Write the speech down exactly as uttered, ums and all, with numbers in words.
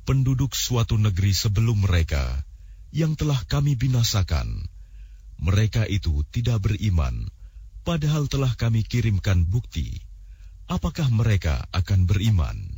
penduduk suatu negeri sebelum mereka yang telah kami binasakan, mereka itu tidak beriman, padahal telah kami kirimkan bukti. Apakah mereka akan beriman?